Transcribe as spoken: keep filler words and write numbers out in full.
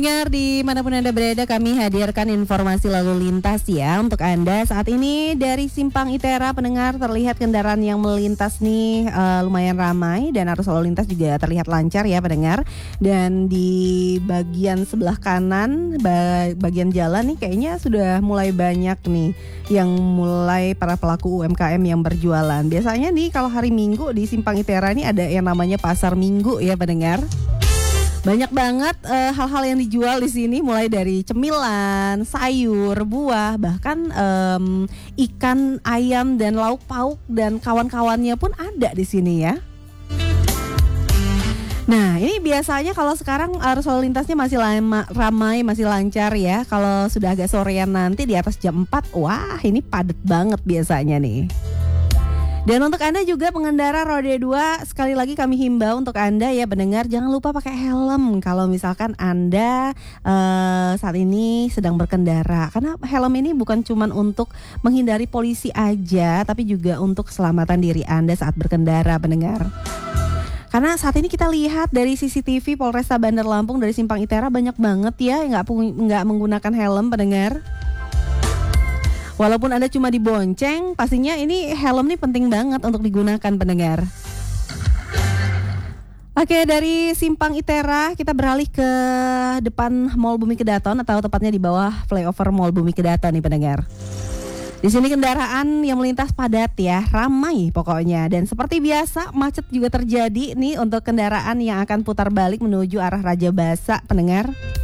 Dengar dimanapun Anda berada, kami hadirkan informasi lalu lintas ya untuk Anda saat ini dari Simpang Itera. Pendengar, terlihat kendaraan yang melintas nih uh, lumayan ramai dan arus lalu lintas juga terlihat lancar ya pendengar. Dan di bagian sebelah kanan bagian jalan nih kayaknya sudah mulai banyak nih yang mulai para pelaku U M K M yang berjualan. Biasanya nih kalau hari Minggu di Simpang Itera ini ada yang namanya pasar Minggu ya pendengar. Banyak banget uh, hal-hal yang dijual di sini, mulai dari cemilan, sayur, buah, bahkan um, ikan, ayam dan lauk pauk dan kawan-kawannya pun ada di sini ya. Nah, ini biasanya kalau sekarang arus lalu lintasnya masih lama, ramai, masih lancar ya. Kalau sudah agak sorean nanti di atas jam empat, wah ini padat banget biasanya nih. Dan untuk Anda juga pengendara roda dua, sekali lagi kami himbau untuk Anda ya pendengar, jangan lupa pakai helm kalau misalkan Anda uh, saat ini sedang berkendara. Karena helm ini bukan cuma untuk menghindari polisi aja, tapi juga untuk keselamatan diri Anda saat berkendara pendengar. Karena saat ini kita lihat dari C C T V Polresta Bandar Lampung dari Simpang Itera banyak banget ya yang nggak nggak menggunakan helm pendengar. Walaupun Anda cuma dibonceng, pastinya ini helm nih penting banget untuk digunakan pendengar. Oke, dari Simpang Itera kita beralih ke depan Mall Bumi Kedaton atau tepatnya di bawah flyover Mall Bumi Kedaton nih pendengar. Di sini kendaraan yang melintas padat ya, ramai pokoknya. Dan seperti biasa macet juga terjadi nih untuk kendaraan yang akan putar balik menuju arah Raja Basa pendengar.